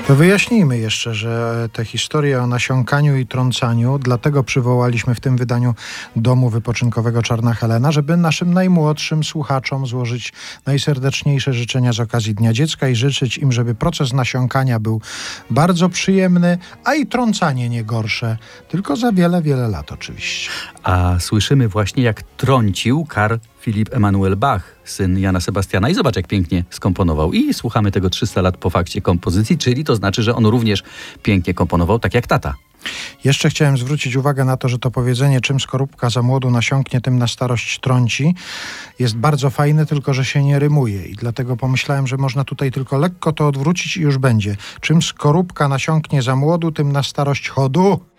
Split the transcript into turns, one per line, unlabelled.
To wyjaśnijmy jeszcze, że tę historię o nasiąkaniu i trącaniu dlatego przywołaliśmy w tym wydaniu Domu Wypoczynkowego Czarna Helena, żeby naszym najmłodszym słuchaczom złożyć najserdeczniejsze życzenia z okazji Dnia Dziecka i życzyć im, żeby proces nasiąkania był bardzo przyjemny, a i trącanie nie gorsze, tylko za wiele, wiele lat oczywiście.
A słyszymy właśnie, jak trącił Karl Philipp Emanuel Bach, syn Jana Sebastiana. I zobacz, jak pięknie skomponował. I słuchamy tego 300 lat po fakcie kompozycji, czyli to znaczy, że on również pięknie komponował, tak jak tata.
Jeszcze chciałem zwrócić uwagę na to, że to powiedzenie, czym skorupka za młodu nasiąknie, tym na starość trąci, jest bardzo fajne, tylko że się nie rymuje. I dlatego pomyślałem, że można tutaj tylko lekko to odwrócić i już będzie. Czym skorupka nasiąknie za młodu, tym na starość chodu.